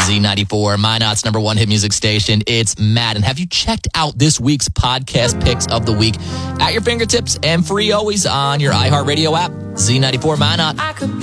Z94, Minot's number one hit music station. It's Madden. Have you checked out this week's podcast picks of the week at your fingertips and free always on your iHeartRadio app? Z94 Minot.